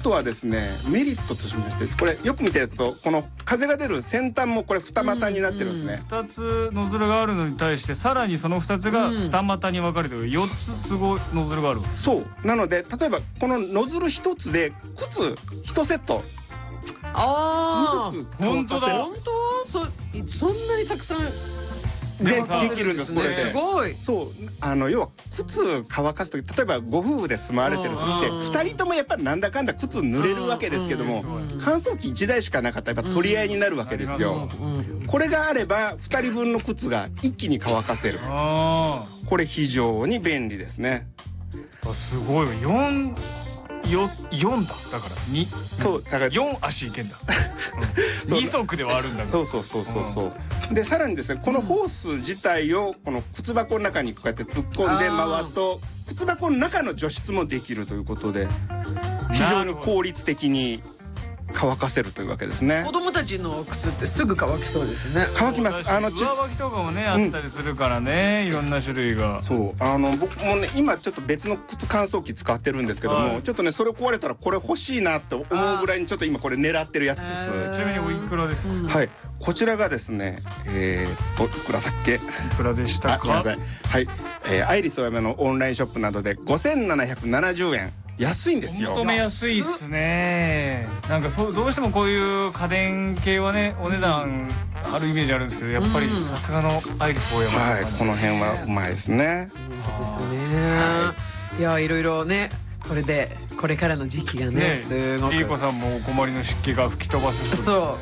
とはですねメリットとしまして、これよく見てるとこの風が出る先端もこれ二股になってるんですね。 2つノズルがあるのに対してさらにその2つが二股に分かれてる4つ都合ノズルがある。 そうなので例えばこのノズル1つで靴1セット本当だ。 本当？そんなにたくさんできるんです。これすごい。 そう要は靴乾かすとき、例えばご夫婦で住まわれてる時って2人ともやっぱりなんだかんだ靴濡れるわけですけども、乾燥機1台しかなかったらやっぱ取り合いになるわけですよ。これがあれば2人分の靴が一気に乾かせる。これ非常に便利ですね。 すごい4だから2。 そうだから 4足いけんだ。2足ではあるんだ。 そうでさらにですねこのホース自体をこの靴箱の中にこうやって突っ込んで回すと靴箱の中の除湿もできるということで非常に効率的に乾かせるというわけですね。 子供たちの靴ってすぐ乾きそうですね。 乾きます。 上履きとかもねあったりするからね、いろんな種類が。 そう僕もね今ちょっと別の靴乾燥機使ってるんですけども、ちょっとねそれ壊れたらこれ欲しいなって思うぐらいにちょっと今これ狙ってるやつです。 ちなみにおいくらですか？ はい、こちらがですねいくらだっけ？いくらでしたか？ はい、アイリスオーヤマのオンラインショップなどで5770円。安いんですよ。 求めやすいっすね。なんかどうしてもこういう家電系はねお値段あるイメージあるんですけど、やっぱりさすがのアイリスオーヤマ。 はい、この辺はうまいですね。 ですね。いやいろいろねこれからの時期がねすごく。 リーコさんもお困りの湿気が吹き飛ばせそう。 そう。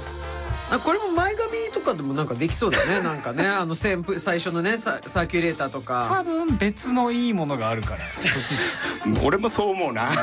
これも前髪とかでもなんかできそうだね。なんかね最初のねサーキュレーターとか。 多分別のいいものがあるから。 俺もそう思うな。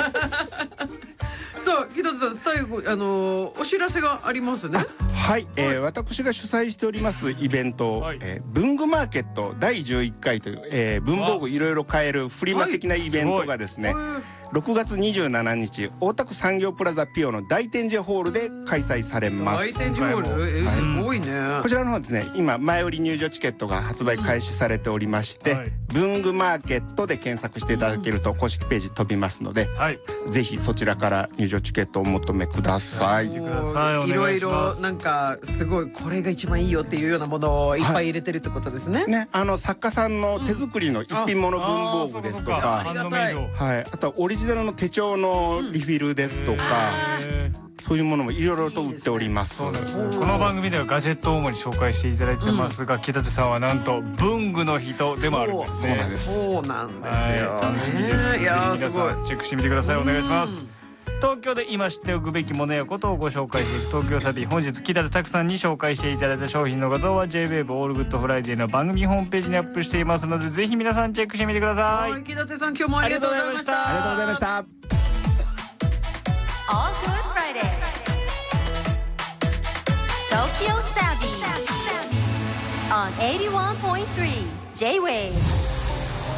さあ木立さん最後お知らせがありますね。 はい、私が主催しておりますイベント、文具マーケット第11回という、文房具いろいろ買えるフリマ的なイベントがですね、6月27日大田区産業プラザピオの大展示ホールで開催されます。 大展示ホール、すごいね。 こちらの方ですね今前売り入場チケットが発売開始されておりまして、文具マーケットで検索していただけると公式ページ飛びますので、ぜひそちらから入場チケットをお求めください。 いろいろなんかすごいこれが一番いいよっていうようなものをいっぱい入れてるってことですね。 作家さんの手作りの一品物文房具ですとか、あとはオリジナルの手帳のリフィルですとか、そういうものもいろいろと売っております。 この番組ではガジェットを主に紹介していただいてますが、木立さんはなんと文具の人でもあるんですね。 そうなんですよ。 楽しみです。ぜひ皆さんチェックしてみてください。お願いします。東京で今知っておくべきものやことをご紹介していく東京サビ。本日木立拓さんに紹介していただいた商品の画像は J-WAVE オールグッドフライデーの番組ホームページにアップしていますので、ぜひ皆さんチェックしてみてください。 木立さん今日もありがとうございました。 ありがとうございました。 All Good Friday Tokyo Savvy on 81.3 J-WAVE